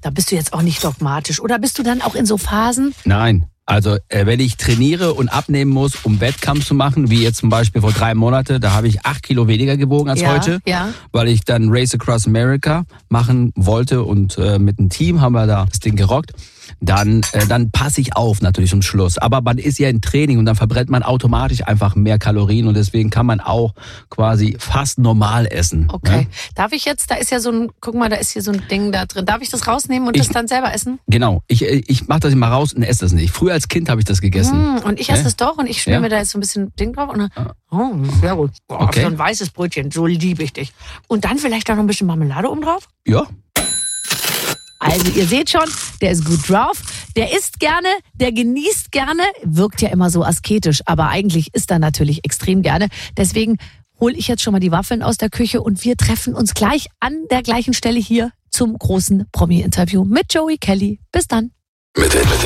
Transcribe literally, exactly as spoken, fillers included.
Da bist du jetzt auch nicht dogmatisch. Oder bist du dann auch in so Phasen? Nein. Also äh, wenn ich trainiere und abnehmen muss, um Wettkampf zu machen, wie jetzt zum Beispiel vor drei Monaten, da habe ich acht Kilo weniger gewogen als ja, heute, ja. weil ich dann Race Across America machen wollte und äh, mit einem Team haben wir da das Ding gerockt. Dann, äh, dann passe ich auf natürlich zum Schluss. Aber man ist ja im Training und dann verbrennt man automatisch einfach mehr Kalorien und deswegen kann man auch quasi fast normal essen. Okay. Ne? Darf ich jetzt, da ist ja so ein, guck mal, da ist hier so ein Ding da drin. Darf ich das rausnehmen und ich, das dann selber essen? Genau. Ich, ich mache das immer raus und esse das nicht. Früher als Kind habe ich das gegessen. Mm, und ich esse ne? das doch und ich schmier ja? mir da jetzt so ein bisschen Ding drauf und dann, oh, sehr gut. Boah, okay. So ein weißes Brötchen, so liebe ich dich. Und dann vielleicht auch noch ein bisschen Marmelade oben drauf? Ja. Also ihr seht schon, der ist gut drauf, der isst gerne, der genießt gerne, wirkt ja immer so asketisch, aber eigentlich isst er natürlich extrem gerne. Deswegen hole ich jetzt schon mal die Waffeln aus der Küche und wir treffen uns gleich an der gleichen Stelle hier zum großen Promi-Interview mit Joey Kelly. Bis dann. Mit den, mit